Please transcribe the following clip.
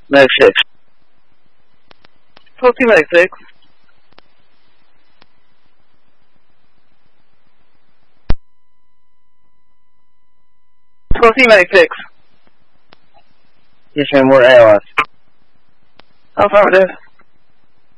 Medic 6. 12 Medic 6. 12 Medic 6. Yes, ma'am, we're ALS. Affirmative.